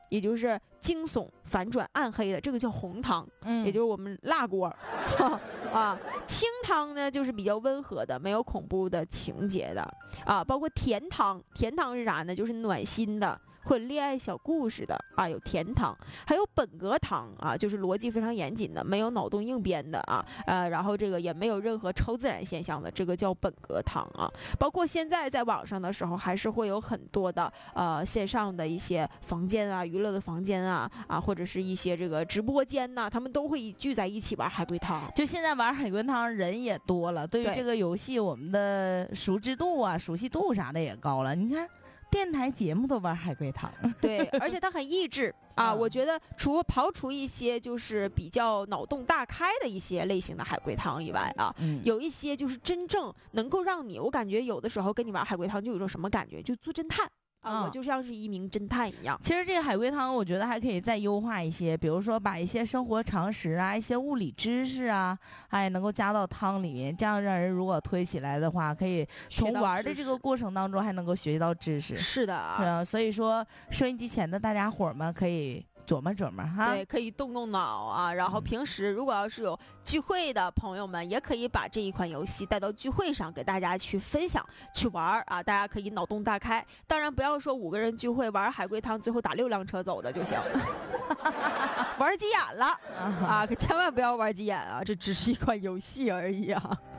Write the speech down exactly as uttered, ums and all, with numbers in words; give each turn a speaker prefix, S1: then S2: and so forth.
S1: 也就是惊悚、反转、暗黑的，这个叫红汤，
S2: 嗯，
S1: 也就是我们辣锅啊。清汤呢就是比较温和的，没有恐怖的情节的啊。包括甜汤，甜汤是啥呢？就是暖心的，或者恋爱小故事的啊，有甜汤。还有本格汤啊，就是逻辑非常严谨的，没有脑洞硬编的啊，呃，然后这个也没有任何超自然现象的，这个叫本格汤啊。包括现在在网上的时候，还是会有很多的呃线上的一些房间啊，娱乐的房间啊啊，或者是一些这个直播间呐、啊，他们都会聚在一起玩海龟汤。
S2: 就现在玩海龟汤人也多了，对于
S1: 对
S2: 这个游戏我们的熟知度啊、熟悉度啥的也高了。你看。电台节目都玩海龟汤，
S1: 对，而且它很益智啊！
S2: 嗯、
S1: 我觉得除刨除一些就是比较脑洞大开的一些类型的海龟汤以外啊，
S2: 嗯、
S1: 有一些就是真正能够让你，我感觉有的时候跟你玩海龟汤就有一种什么感觉，就做侦探。啊，我就像是一名侦探一样。
S2: 其实这个海龟汤，我觉得还可以再优化一些，比如说把一些生活常识啊、一些物理知识啊，哎，能够加到汤里面，这样让人如果推起来的话，可以从玩的这个过程当中还能够学习到知识。
S1: 是的啊，
S2: 嗯，所以说收音机前的大家伙们可以琢磨琢磨哈，
S1: 对，可以动动脑啊。然后平时如果要是有聚会的朋友们，也可以把这一款游戏带到聚会上，给大家去分享、去玩啊。大家可以脑洞大开，当然不要说五个人聚会玩海龟汤，最后打六辆车走的就行，玩急眼了啊！可千万不要玩急眼啊，这只是一款游戏而已啊。